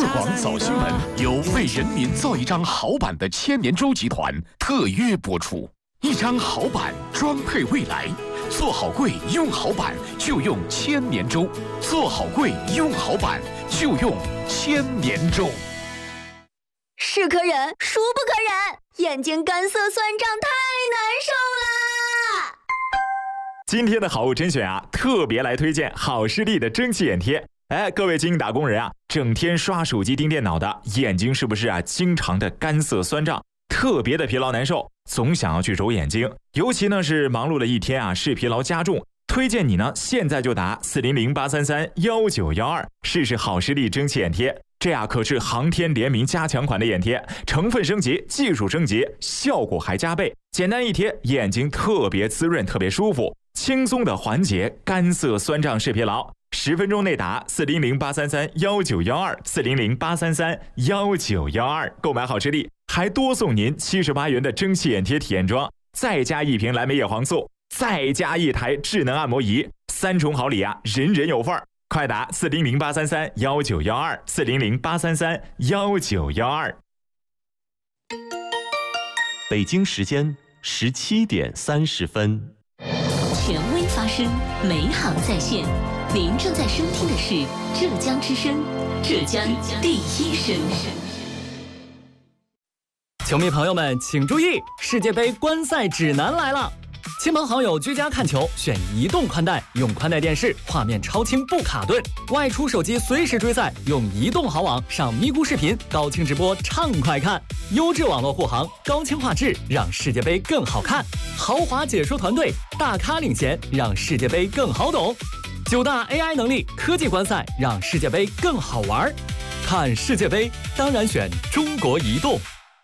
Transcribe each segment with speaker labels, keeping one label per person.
Speaker 1: 四广早新闻由为人民造一张好版的千年舟集团特约播出。一张好版装配未来，做好柜用好版就用千年舟，做好柜用好版就用千年舟。
Speaker 2: 是可忍，孰不可忍？眼睛干涩酸胀，太难受啦！
Speaker 3: 今天的好物甄选啊，特别来推荐好视力的蒸汽眼贴。各位精英打工人啊，整天刷手机盯电脑的眼睛是不是啊经常的干涩酸胀，特别的疲劳难受，总想要去揉眼睛？尤其呢是忙碌了一天啊，视疲劳加重，推荐你呢现在就打400-833-1912试试好视力蒸汽眼贴。这呀可是航天联名加强款的眼贴，成分升级，技术升级，效果还加倍。简单一贴，眼睛特别滋润，特别舒服，轻松的缓解干涩酸胀视疲劳。10分钟内打400-833-1912，400-833-1912，购买好视力还多送您78元的蒸汽眼贴体验装，再加一瓶蓝莓叶黄素，再加一台智能按摩仪，3重好礼啊，人人有份儿！快打400-833-1912，400-833-1912。
Speaker 4: 北京时间17点30分。
Speaker 5: 权威发声，美好在线。您正在收听的是浙江之声，浙江第一声。
Speaker 6: 球迷朋友们请注意，世界杯观赛指南来了！亲朋好友居家看球，选移动宽带，用宽带电视，画面超清不卡顿；外出手机随时追赛，用移动好网上咪咕视频，高清直播畅快看。优质网络护航，高清画质，让世界杯更好看。豪华解说团队，大咖领衔，让世界杯更好懂。9大 AI 能力，科技观赛，让世界杯更好玩。看世界杯，当然选中国移动。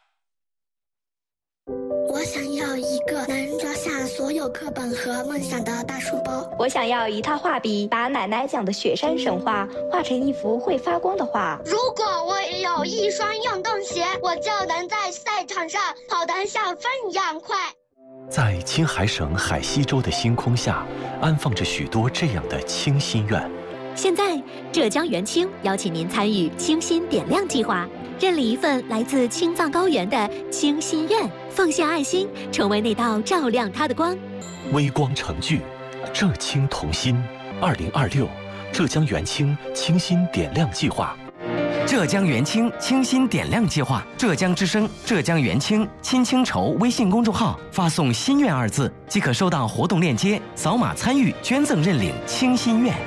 Speaker 7: 我想要一个能装下所有课本和梦想的大书包。
Speaker 8: 我想要一套画笔，把奶奶讲的雪山神话画成一幅会发光的画。
Speaker 7: 如果我有一双运动鞋，我就能在赛场上跑得像风一样快。
Speaker 4: 在青海省海西州的星空下，安放着许多这样的清心愿。
Speaker 9: 现在，浙江元清邀请您参与清心点亮计划，认领一份来自青藏高原的清心愿，奉献爱心，成为那道照亮它的光。
Speaker 4: 微光成炬，浙青同心。2026浙江元清清心点亮计划。
Speaker 10: 浙江元清清心点亮计划，浙江之声、浙江元清亲清筹微信公众号发送“心愿”2字，即可收到活动链接，扫码参与捐赠认领清心愿。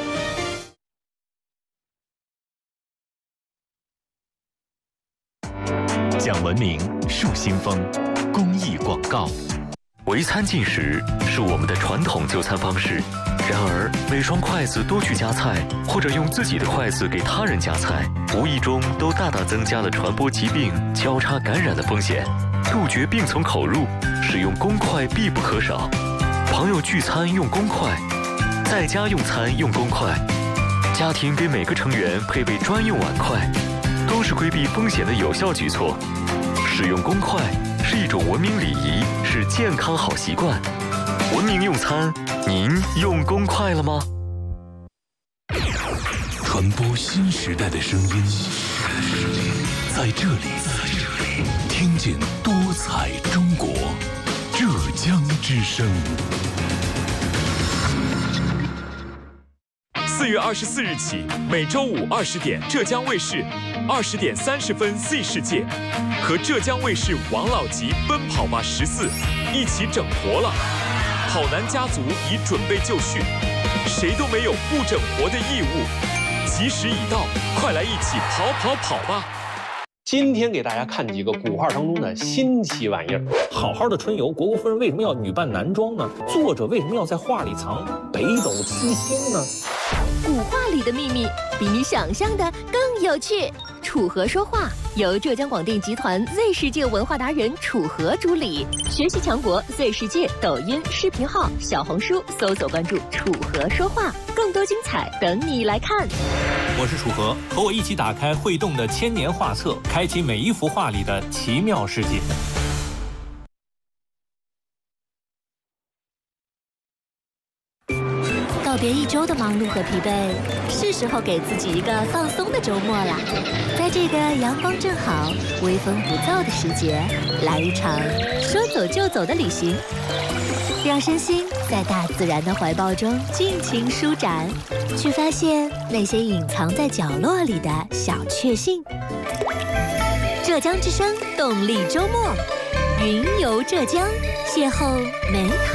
Speaker 4: 讲文明树新风，公益广告。围餐进食是我们的传统就餐方式，然而每双筷子多去夹菜，或者用自己的筷子给他人夹菜，无意中都大大增加了传播疾病、交叉感染的风险。杜绝病从口入，使用公筷必不可少。朋友聚餐用公筷，在家用餐用公筷，家庭给每个成员配备专用碗筷，都是规避风险的有效举措。使用公筷是一种文明礼仪，是健康好习惯。文明用餐，您用公筷了吗？
Speaker 11: 传播新时代的声音，在这里听见多彩中国，浙江之声。
Speaker 3: 4月24日起，每周五20点，浙江卫视20点30分 Z 世界和浙江卫视王老吉奔跑吧14一起整活了。跑男家族已准备就绪，谁都没有不整活的义务。吉时已到，快来一起跑吧！
Speaker 12: 今天给大家看几个古画当中的新奇玩意儿。好好的春游，虢国夫人为什么要女扮男装呢？作者为什么要在画里藏北斗七星呢？
Speaker 9: 古画里的秘密比你想象的更有趣。楚河说话由浙江广电集团 Z 世界文化达人楚河主理，学习强国 Z 世界抖音视频号、小红书搜索关注楚河说话，更多精彩等你来看。
Speaker 13: 我是楚河，和我一起打开会动的千年画册，开启每一幅画里的奇妙世界。
Speaker 14: 别一周的忙碌和疲惫，是时候给自己一个放松的周末了。在这个阳光正好、微风不燥的时节，来一场说走就走的旅行，让身心在大自然的怀抱中尽情舒展，去发现那些隐藏在角落里的小确幸。浙江之声动力周末，云游浙江，邂逅美好。